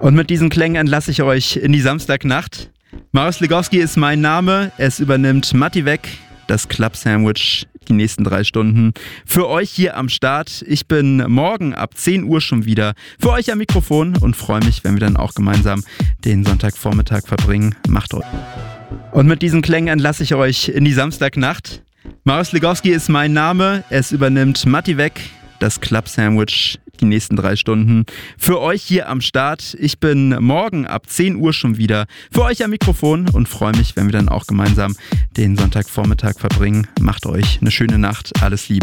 Und mit diesen Klängen entlasse ich euch in die Samstagnacht. Marius Legowski ist mein Name. Es übernimmt Matti Weg, das Club Sandwich, die nächsten 3 Stunden. Für euch hier am Start. Ich bin morgen ab 10 Uhr schon wieder für euch am Mikrofon und freue mich, wenn wir dann auch gemeinsam den Sonntagvormittag verbringen. Macht euch. Und mit diesen Klängen entlasse ich euch in die Samstagnacht. Marius Legowski ist mein Name. Es übernimmt Matti Weg, das Club Sandwich, die nächsten 3 Stunden. Für euch hier am Start. Ich bin morgen ab 10 Uhr schon wieder für euch am Mikrofon und freue mich, wenn wir dann auch gemeinsam den Sonntagvormittag verbringen. Macht euch eine schöne Nacht. Alles Liebe.